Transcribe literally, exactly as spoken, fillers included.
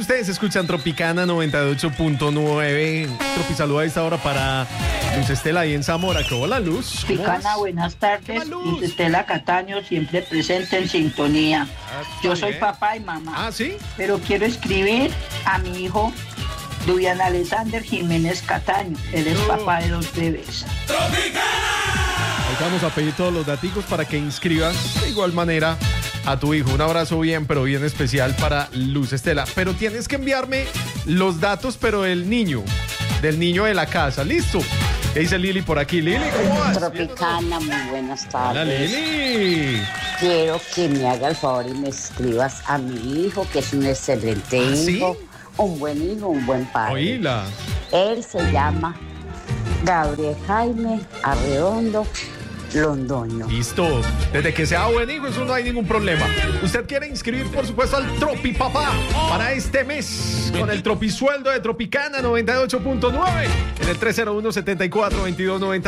Ustedes escuchan Tropicana noventa y ocho punto nueve. Tropi, saluda a esta hora para Luz Estela ahí en Zamora. ¿Qué hola, Luz? Tropicana, buenas tardes. Luz? Luz Estela Cataño, siempre presente en sintonía. Ah, Yo soy bien. papá y mamá. Ah, ¿sí? Pero quiero escribir a mi hijo, Duvian Alexander Jiménez Cataño. Él es No. papá de dos bebés. Hoy vamos a pedir todos los daticos para que inscribas de igual manera a tu hijo. Un abrazo bien, pero bien especial para Luz Estela. Pero tienes que enviarme los datos, pero del niño, del niño de la casa. ¿Listo? ¿Qué dice Lili por aquí? Lili, ¿cómo vas? Tropicana, muy buenas Hola, tardes. Lili. Quiero que me haga el favor y me escribas a mi hijo, que es un excelente ¿Ah, sí? hijo, un buen hijo, un buen padre. Oíla. Él se llama Gabriel Jaime Arredondo Londoño. Listo. Desde que sea buen hijo, eso no hay ningún problema. Usted quiere inscribir, por supuesto, al Tropi Papá para este mes con el Tropisueldo de Tropicana noventa y ocho punto nueve en el tres cero uno, setenta y cuatro, veintidós noventa.